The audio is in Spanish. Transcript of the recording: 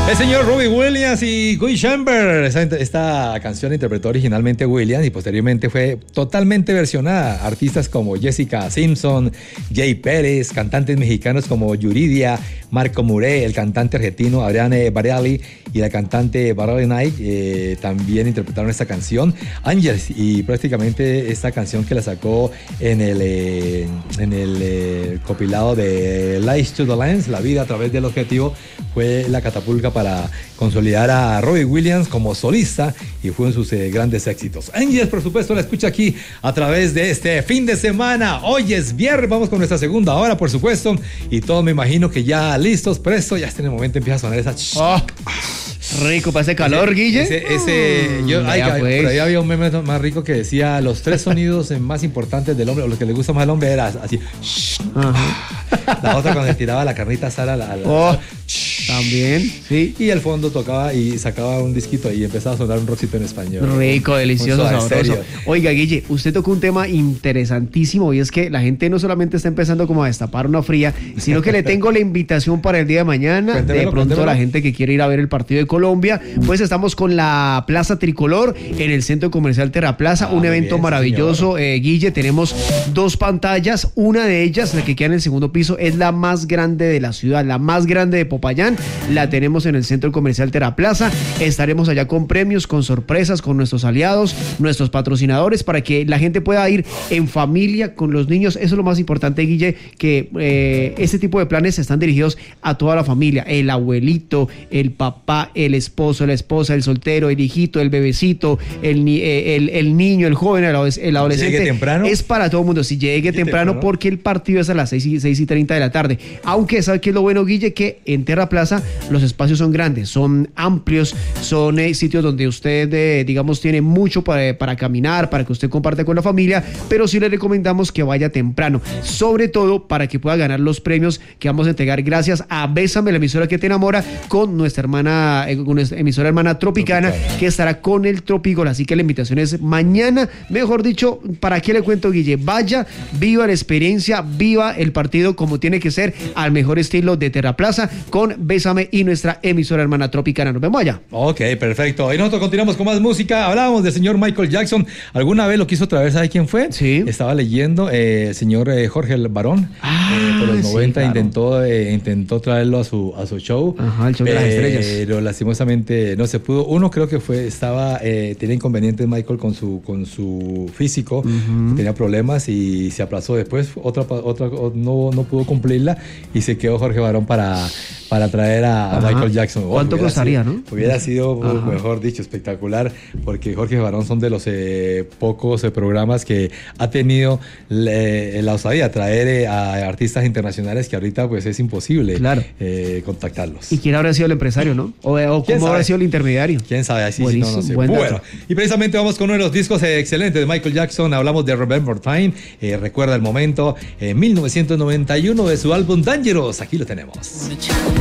El señor Robbie Williams y Guy Chambers. Esta canción la interpretó originalmente Williams y posteriormente fue totalmente versionada. Artistas como Jessica Simpson, Jay Pérez, cantantes mexicanos como Yuridia, Marco Muré, el cantante argentino Adrián Barelli y la cantante Barely Knight también interpretaron esta canción. Angels, y prácticamente esta canción que la sacó en el compilado de Life to the Lens, La vida a través del objetivo, fue la catapulta para consolidar a Robbie Williams como solista y fue en sus grandes éxitos. Angels, por supuesto, la escucha aquí a través de este fin de semana. Hoy es viernes, vamos con nuestra segunda hora, por supuesto, y todos me imagino que ya listos, presto, ya en el momento empieza a sonar esa... Rico para ese calor, Guille. Por ahí había un meme más rico que decía los 3 sonidos más importantes del hombre, o los que le gusta más al hombre era así. La otra cuando se tiraba la carnita asada también, sí. Y al fondo tocaba y sacaba un disquito y empezaba a sonar un rockcito en español. Rico, delicioso, sabroso. Oiga, Guille, usted tocó un tema interesantísimo y es que la gente no solamente está empezando como a destapar una fría, sino que le tengo la invitación para el día de mañana. De pronto la gente que quiere ir a ver el partido de Colombia, pues estamos con la Plaza Tricolor en el Centro Comercial Terraplaza, un evento maravilloso, Guille. Tenemos 2 pantallas, una de ellas, la que queda en el segundo piso, es la más grande de la ciudad, la más grande de Popayán. La tenemos en el Centro Comercial Terraplaza. Estaremos allá con premios, con sorpresas, con nuestros aliados, nuestros patrocinadores, para que la gente pueda ir en familia con los niños. Eso es lo más importante, Guille, que este tipo de planes están dirigidos a toda la familia, el abuelito, el papá, el esposo, la esposa, el soltero, el hijito, el bebecito, el niño, el joven, el adolescente. ¿Llegue temprano? Es para todo el mundo. Si llegue temprano, porque el partido es a las 6:30 de la tarde. Aunque, ¿sabe qué es lo bueno, Guille? Que en Terraplaza los espacios son grandes, son amplios, son sitios donde usted, digamos, tiene mucho para caminar, para que usted comparte con la familia, pero sí le recomendamos que vaya temprano, sobre todo para que pueda ganar los premios que vamos a entregar gracias a Bésame, la emisora que te enamora, con nuestra hermana, con nuestra emisora hermana Tropicana, que estará con el Tropigol. Así que la invitación es mañana, mejor dicho, ¿para qué le cuento, Guille? Vaya, viva la experiencia, viva el partido como tiene que ser, al mejor estilo de Terraplaza, con Bésame y nuestra emisora hermana Tropicana. Nos vemos allá. Ok, perfecto. Y nosotros continuamos con más música. Hablábamos del señor Michael Jackson. ¿Alguna vez lo quiso otra vez? ¿Sabe quién fue? Sí. Estaba leyendo, el señor Jorge Barón. Por los 90 claro. intentó traerlo a su show. Ajá, el show de las estrellas. Pero lastimosamente no se pudo. Uno creo que tenía inconvenientes Michael con su físico. Tenía problemas y se aplazó después. Otra no pudo cumplirla y se quedó Jorge Barón para traer a Michael Jackson. ¿Cuánto costaría, no? Hubiera sido, mejor dicho, espectacular, porque Jorge Barón son de los pocos programas que ha tenido la osadía de traer a artistas internacionales que ahorita pues es imposible contactarlos. ¿Y quién habrá sido el empresario, no? ¿O cómo habrá sido el intermediario? ¿Quién sabe? Así sí, no sé. Bueno, y precisamente vamos con uno de los discos excelentes de Michael Jackson. Hablamos de Remember Time, recuerda el momento, 1991, de su álbum Dangerous. Aquí lo tenemos.